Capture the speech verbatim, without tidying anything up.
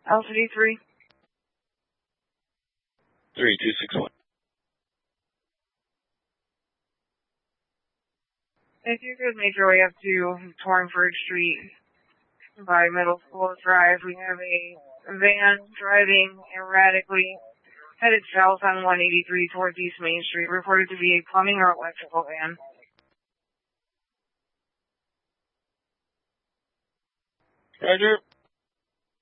Alpha D three. three two six one. If you could make your way up to Tornford Street by Middle School Drive, we have a van driving erratically headed south on one eighty-three towards East Main Street, reported to be a plumbing or electrical van. Roger.